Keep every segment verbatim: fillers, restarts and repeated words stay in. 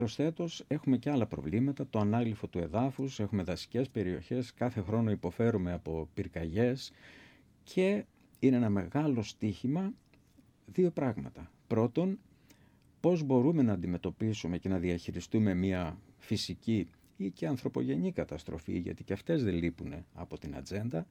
Προσθέτως, έχουμε και άλλα προβλήματα, το ανάγλυφο του εδάφους, έχουμε δασικές περιοχές, κάθε χρόνο υποφέρουμε από πυρκαγιές και είναι ένα μεγάλο στίχημα δύο πράγματα. Πρώτον, πώς μπορούμε να αντιμετωπίσουμε και να διαχειριστούμε μια φυσική ή και ανθρωπογενή καταστροφή, γιατί και αυτές δεν λείπουν από την ατζέντα,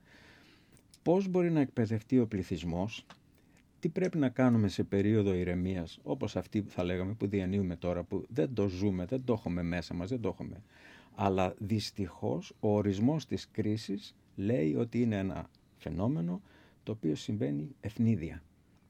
πώς μπορεί να εκπαιδευτεί ο πληθυσμός, τι πρέπει να κάνουμε σε περίοδο ηρεμίας, όπως αυτή θα λέγαμε που διανύουμε τώρα, που δεν το ζούμε, δεν το έχουμε μέσα μας, δεν το έχουμε. Αλλά δυστυχώς ο ορισμός της κρίσης λέει ότι είναι ένα φαινόμενο το οποίο συμβαίνει ευνίδια.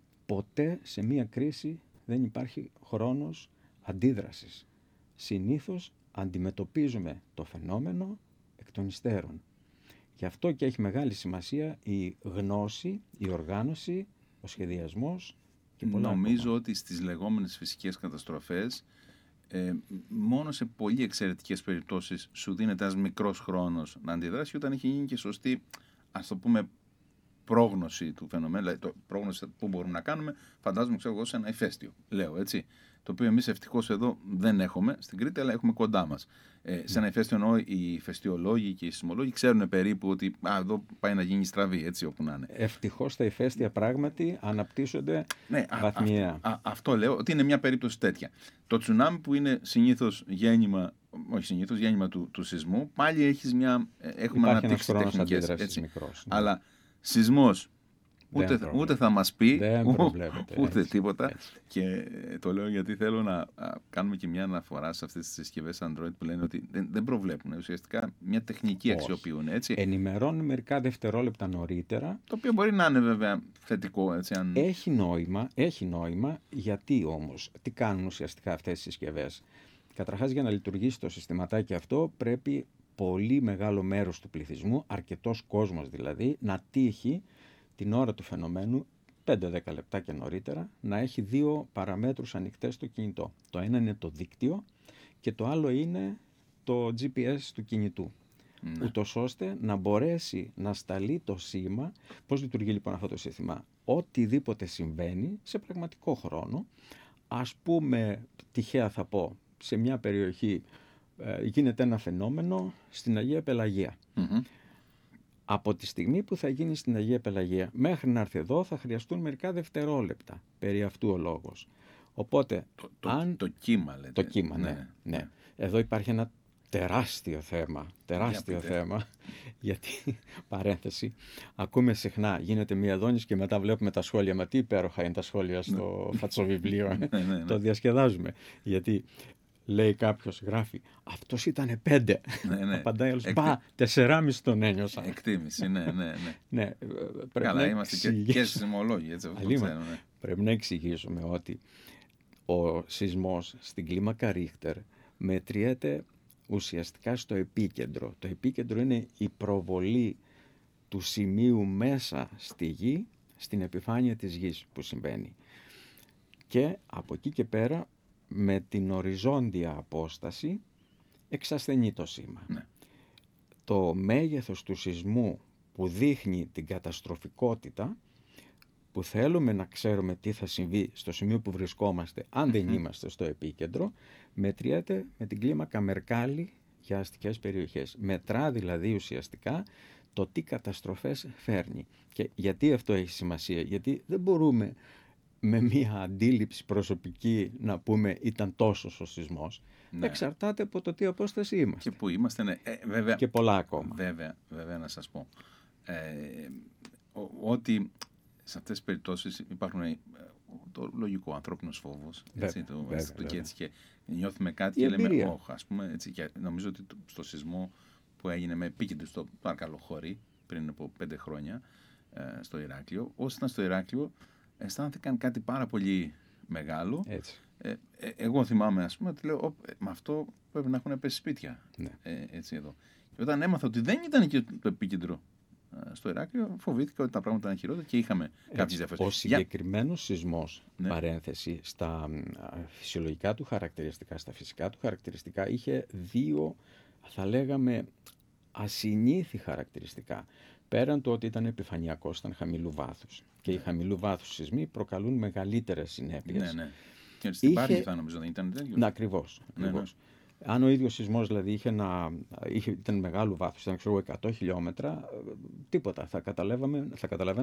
Ποτέ σε μία κρίση δεν υπάρχει χρόνος αντίδρασης. Συνήθως αντιμετωπίζουμε το φαινόμενο εκ των υστέρων. Γι' αυτό και έχει μεγάλη σημασία η γνώση, η οργάνωση, ο σχεδιασμός και πολλά Νομίζω ακόμα. ότι στις λεγόμενες φυσικές καταστροφές ε, μόνο σε πολύ εξαιρετικές περιπτώσεις σου δίνεται ένας μικρός χρόνος να αντιδράσει όταν έχει γίνει και σωστή, ας το πούμε, πρόγνωση του φαινομένου, δηλαδή το πρόγνωση που μπορούμε να κάνουμε, φαντάζομαι ξέρω εγώ σε ένα ηφαίστειο, λέω έτσι, το οποίο εμείς ευτυχώς εδώ δεν έχουμε στην Κρήτη, αλλά έχουμε κοντά μας. Ε, σε ένα ηφαίστειο εννοώ οι ηφαιστειολόγοι και οι σεισμολόγοι ξέρουν περίπου ότι α, εδώ πάει να γίνει στραβή, έτσι όπου να είναι. Ευτυχώς τα ηφαίστεια πράγματι αναπτύσσονται ναι, βαθμιαία. Α, α, αυτό λέω, ότι είναι μια περίπτωση τέτοια. Το τσουνάμι που είναι συνήθως γέννημα, όχι συνήθως, γέννημα του, του σεισμού, πάλι έχεις μια, έχουμε Υπάρχει αναπτύξει τεχνικές. Έτσι. Μικρός, ναι. Αλλά σεισμός ούτε, ούτε θα μας πει, δεν ούτε, ούτε έτσι, τίποτα. Έτσι. Και το λέω γιατί θέλω να α, κάνουμε και μια αναφορά σε αυτές τις συσκευές Android που λένε ότι δεν, δεν προβλέπουν. Ουσιαστικά μια τεχνική αξιοποιούν. Έτσι. Ενημερώνουν μερικά δευτερόλεπτα νωρίτερα. Το οποίο μπορεί να είναι βέβαια θετικό. Έτσι, αν... Έχει νόημα, έχει νόημα. Γιατί όμως, τι κάνουν ουσιαστικά αυτές οι συσκευές? Καταρχάς, για να λειτουργήσει το συστηματάκι αυτό πρέπει πολύ μεγάλο μέρος του πληθυσμού, αρκετός κόσμος δηλαδή, να τύχει την ώρα του φαινομένου πέντε με δέκα λεπτά και νωρίτερα να έχει δύο παραμέτρους ανοιχτές στο κινητό. Το ένα είναι το δίκτυο και το άλλο είναι το τζι πι ες του κινητού. Ναι. Ούτως ώστε να μπορέσει να σταλεί το σήμα. Πώς λειτουργεί λοιπόν αυτό το σύστημα? Οτιδήποτε συμβαίνει σε πραγματικό χρόνο, ας πούμε, τυχαία θα πω, σε μια περιοχή ε, γίνεται ένα φαινόμενο στην Αγία Πελαγία. Mm-hmm. Από τη στιγμή που θα γίνει στην Αγία Πελαγία μέχρι να έρθει εδώ θα χρειαστούν μερικά δευτερόλεπτα, περί αυτού ο λόγος. Οπότε, το, το, αν... το κύμα λέτε. Το κύμα, ναι, ναι, ναι. Εδώ υπάρχει ένα τεράστιο θέμα, τεράστιο Για θέμα, γιατί, παρένθεση, ακούμε συχνά, γίνεται μία δόνηση και μετά βλέπουμε τα σχόλια, μα τι υπέροχα είναι τα σχόλια στο φατσοβιβλίο, ναι, ναι, ναι. Το διασκεδάζουμε, γιατί λέει κάποιος, γράφει, αυτός ήτανε πέντε, ναι, ναι. Απαντάει άλλος, Εκτι... πα, τεσσεράμιση τον ένιωσα. Εκτίμηση, ναι, ναι, ναι. ναι Καλά, είμαστε εξηγήσουμε... και σεισμολόγοι, έτσι, αυτό ξέρω, ναι. Πρέπει να εξηγήσουμε ότι ο σεισμός στην κλίμακα Ρίχτερ μετριέται ουσιαστικά στο επίκεντρο. Το επίκεντρο είναι η προβολή του σημείου μέσα στη γη, στην επιφάνεια της γης που συμβαίνει. Και από εκεί και πέρα, με την οριζόντια απόσταση, εξασθενεί το σήμα. Ναι. Το μέγεθος του σεισμού που δείχνει την καταστροφικότητα, που θέλουμε να ξέρουμε τι θα συμβεί στο σημείο που βρισκόμαστε, αν δεν είμαστε στο επίκεντρο, μετριέται με την κλίμακα Μερκάλη για αστικές περιοχές. Μετρά δηλαδή ουσιαστικά το τι καταστροφές φέρνει. Και γιατί αυτό έχει σημασία? Γιατί δεν μπορούμε με μία αντίληψη προσωπική να πούμε ήταν τόσος ο σεισμός. Ναι. Εξαρτάται από το τι απόσταση είμαστε. Και που είμαστε, ναι. Ε, βέβαια, και πολλά ακόμα. Βέβαια, βέβαια να σας πω. Ε, ότι σε αυτές τις περιπτώσεις υπάρχουν ε, το λογικό ανθρώπινος φόβος. Έτσι, το, βέβαια, το, και, έτσι, και νιώθουμε κάτι η και εμπειρία. Λέμε όχι, ας πούμε. Έτσι, και νομίζω ότι το, στο σεισμό που έγινε με επίκεντρο στο Πάρκαλο Χωρί πριν από πέντε χρόνια ε, στο Ηράκλειο, όσοι ήταν στο Ηράκλειο αισθάνθηκαν κάτι πάρα πολύ μεγάλο. Έτσι. Ε, ε, εγώ θυμάμαι, ας πούμε, ότι λέω, ε, με αυτό πρέπει να έχουν πέσει σπίτια. Ναι. Ε, έτσι εδώ. Και όταν έμαθα ότι δεν ήταν και το επίκεντρο ε, στο Ηράκλειο, φοβήθηκα ότι τα πράγματα ήταν χειρότερα και είχαμε κάποιες διαφορές. Ο συγκεκριμένος σεισμός, ναι. παρένθεση, στα φυσιολογικά του χαρακτηριστικά, στα φυσικά του χαρακτηριστικά, είχε δύο, θα λέγαμε, ασυνήθι χαρακτηριστικά. Πέραν του ότι ήταν επιφανειακός, ήταν χαμηλού βάθους. Και οι χαμηλού βάθους σεισμοί προκαλούν μεγαλύτερες συνέπειες. Ναι, ναι. Και στην είχε... Πάρνηθα νομίζω δεν ήταν τέτοιο. Ναι, ακριβώς. ακριβώς. Ναι, ναι. Αν ο ίδιος σεισμός δηλαδή είχε ένα, είχε, ήταν μεγάλου βάθους, ήταν ξέρω, εκατό χιλιόμετρα, τίποτα, θα καταλάβαμε, θα καταλαβαίναμε